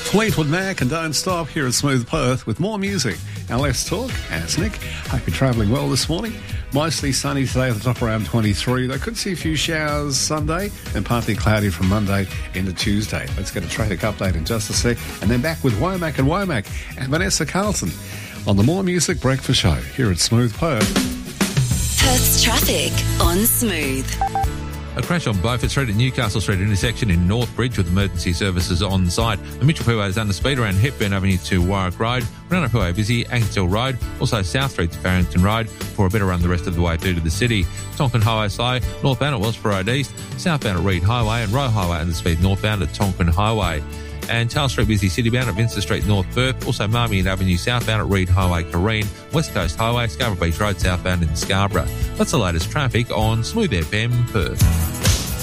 Fleetwood Mac and Don't Stop here at Smooth Perth with more music. Now let's talk. As Nick, hope you're travelling well this morning. Mostly sunny today at the top around 23. They could see a few showers Sunday and partly cloudy from Monday into Tuesday. Let's get a traffic update in just a sec. And then back with Womack and Vanessa Carlton on the More Music Breakfast Show here at Smooth Perth. Perth's traffic on Smooth. A crash on Beaufort Street at Newcastle Street intersection in Northbridge with emergency services on site. The Mitchell Freeway is under speed around Hepburn Avenue to Warwick Road. Renner Freeway busy, Ankill Road. Also South Street to Farrington Road for a better run the rest of the way through to the city. Tonkin Highway slow. Northbound at Wellsborough Road East. Southbound at Reed Highway and Roe Highway under speed northbound at Tonkin Highway. And Charles Street busy citybound at Vincent Street North Perth. Also Marmion Avenue southbound at Reed Highway Careen. West Coast Highway, Scarborough Beach Road southbound in Scarborough. That's the latest traffic on Smooth FM Perth.